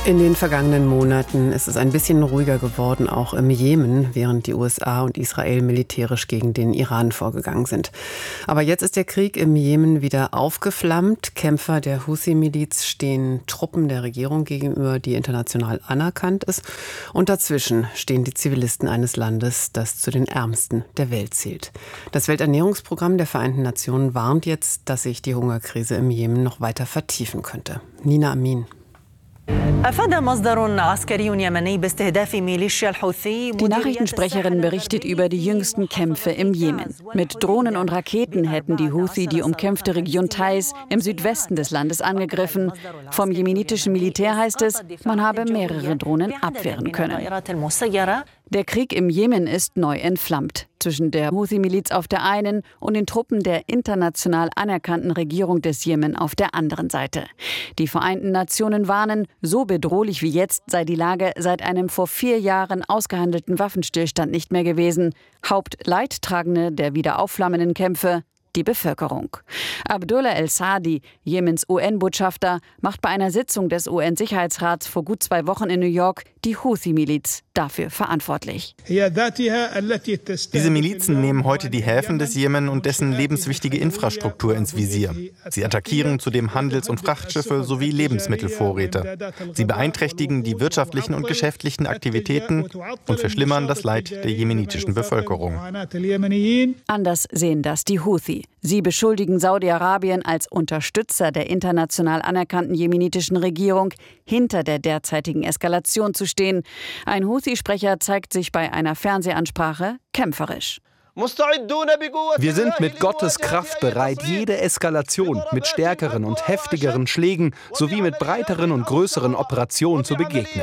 In den vergangenen Monaten ist es ein bisschen ruhiger geworden, auch im Jemen, während die USA und Israel militärisch gegen den Iran vorgegangen sind. Aber jetzt ist der Krieg im Jemen wieder aufgeflammt. Kämpfer der Houthi-Miliz stehen Truppen der Regierung gegenüber, die international anerkannt ist. Und dazwischen stehen die Zivilisten eines Landes, das zu den ärmsten der Welt zählt. Das Welternährungsprogramm der Vereinten Nationen warnt jetzt, dass sich die Hungerkrise im Jemen noch weiter vertiefen könnte. Nina Amin. Die Nachrichtensprecherin berichtet über die jüngsten Kämpfe im Jemen. Mit Drohnen und Raketen hätten die Houthi die umkämpfte Region Taiz im Südwesten des Landes angegriffen. Vom jemenitischen Militär heißt es, man habe mehrere Drohnen abwehren können. Der Krieg im Jemen ist neu entflammt. Zwischen der Houthi-Miliz auf der einen und den Truppen der international anerkannten Regierung des Jemen auf der anderen Seite. Die Vereinten Nationen warnen, so bedrohlich wie jetzt sei die Lage seit einem vor 4 Jahren ausgehandelten Waffenstillstand nicht mehr gewesen. Hauptleidtragende der wieder aufflammenden Kämpfe: die Bevölkerung. Abdullah El-Saadi, Jemens UN-Botschafter, macht bei einer Sitzung des UN-Sicherheitsrats vor gut 2 Wochen in New York die Houthi-Miliz dafür verantwortlich. Diese Milizen nehmen heute die Häfen des Jemen und dessen lebenswichtige Infrastruktur ins Visier. Sie attackieren zudem Handels- und Frachtschiffe sowie Lebensmittelvorräte. Sie beeinträchtigen die wirtschaftlichen und geschäftlichen Aktivitäten und verschlimmern das Leid der jemenitischen Bevölkerung. Anders sehen das die Houthi. Sie beschuldigen Saudi-Arabien als Unterstützer der international anerkannten jemenitischen Regierung, hinter der derzeitigen Eskalation zu stehen. Ein Houthi-Sprecher zeigt sich bei einer Fernsehansprache kämpferisch. Wir sind mit Gottes Kraft bereit, jede Eskalation mit stärkeren und heftigeren Schlägen sowie mit breiteren und größeren Operationen zu begegnen.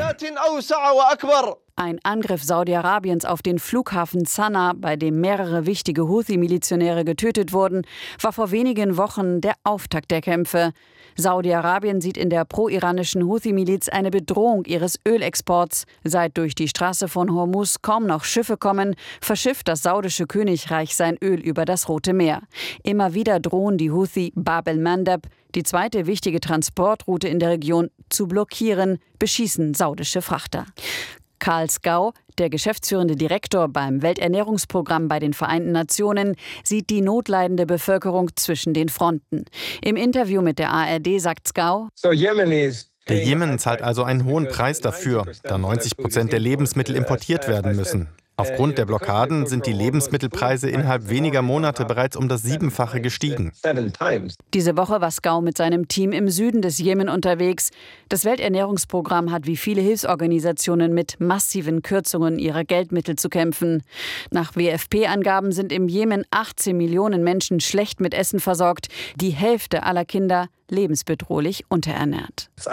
Ein Angriff Saudi-Arabiens auf den Flughafen Sanaa, bei dem mehrere wichtige Houthi-Milizionäre getötet wurden, war vor wenigen Wochen der Auftakt der Kämpfe. Saudi-Arabien sieht in der pro-iranischen Houthi-Miliz eine Bedrohung ihres Ölexports. Seit durch die Straße von Hormuz kaum noch Schiffe kommen, verschifft das saudische Königreich sein Öl über das Rote Meer. Immer wieder drohen die Houthi Bab el-Mandab, die zweite wichtige Transportroute in der Region, zu blockieren, beschießen saudische Frachter. Karl Skau, der geschäftsführende Direktor beim Welternährungsprogramm bei den Vereinten Nationen, sieht die notleidende Bevölkerung zwischen den Fronten. Im Interview mit der ARD sagt Skau: Der Jemen zahlt also einen hohen Preis dafür, da 90% der Lebensmittel importiert werden müssen. Aufgrund der Blockaden sind die Lebensmittelpreise innerhalb weniger Monate bereits um das 7-fache gestiegen. Diese Woche war Skau mit seinem Team im Süden des Jemen unterwegs. Das Welternährungsprogramm hat wie viele Hilfsorganisationen mit massiven Kürzungen ihrer Geldmittel zu kämpfen. Nach WFP-Angaben sind im Jemen 18 Millionen Menschen schlecht mit Essen versorgt. Die Hälfte aller Kinder lebensbedrohlich unterernährt. Ich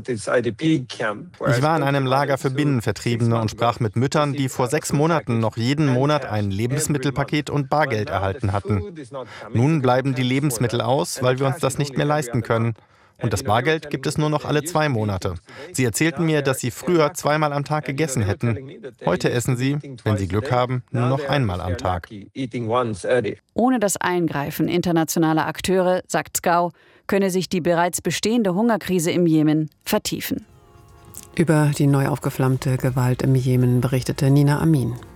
war in einem Lager für Binnenvertriebene und sprach mit Müttern, die vor 6 Monaten noch jeden Monat ein Lebensmittelpaket und Bargeld erhalten hatten. Nun bleiben die Lebensmittel aus, weil wir uns das nicht mehr leisten können. Und das Bargeld gibt es nur noch alle 2 Monate. Sie erzählten mir, dass sie früher 2-mal am Tag gegessen hätten. Heute essen sie, wenn sie Glück haben, nur noch 1-mal am Tag. Ohne das Eingreifen internationaler Akteure, sagt Skau, könne sich die bereits bestehende Hungerkrise im Jemen vertiefen. Über die neu aufgeflammte Gewalt im Jemen berichtete Nina Amin.